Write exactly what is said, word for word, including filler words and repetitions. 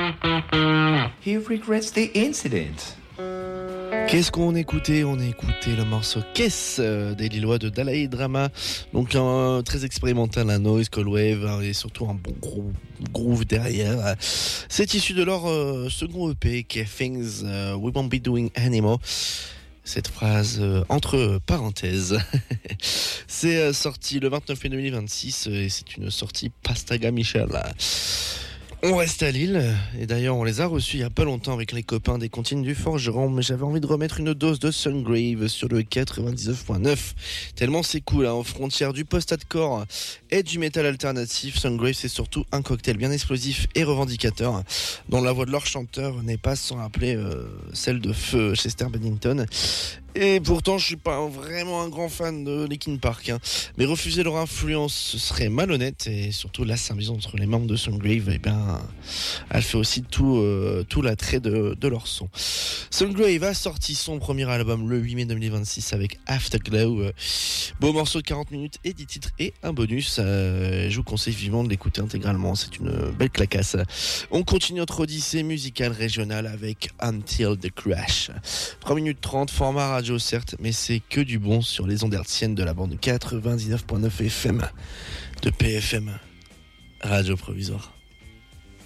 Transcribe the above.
He regrets the incident. Qu'est-ce qu'on écoutait? On a écouté le morceau Qu'est-ce des Lillois de Dalai Drama. Donc un très expérimental, un noise, cold wave et surtout un bon gros groove derrière. C'est issu de leur euh, second E P qui est Things uh, We Won't Be Doing Anymore. Cette phrase euh, entre parenthèses. C'est euh, sorti le vingt-neuf mai deux mille vingt-six et c'est une sortie Pastaga Michel. On reste à Lille, et d'ailleurs on les a reçus il y a pas longtemps avec les copains des Comptines du Forgeron, mais j'avais envie de remettre une dose de Sungrave sur le quatre-vingt-dix-neuf point neuf, tellement c'est cool, hein, aux frontières du post-hardcore et du métal alternatif. Sungrave, c'est surtout un cocktail bien explosif et revendicateur, dont la voix de leur chanteur n'est pas sans rappeler euh, celle de feu Chester Bennington. Et pourtant, je suis pas vraiment un grand fan de Linkin Park, hein. Mais refuser leur influence, ce serait malhonnête. Et surtout, la symbiose entre les membres de Sungrave, eh bien, elle fait aussi tout, euh, tout l'attrait de, de leur son. Sungrave a sorti son premier album le huit mai deux mille vingt-six avec Afterglow. Euh, beau morceau de quarante minutes et dix titres et un bonus. Euh, je vous conseille vivement de l'écouter intégralement. C'est une belle clacasse. On continue notre odyssée musicale régionale avec Until the Crash. trois minutes trente, format radio certes, mais c'est que du bon sur les ondes hertziennes de la bande quatre-vingt-dix-neuf point neuf F M de P F M, Radio Provisoire.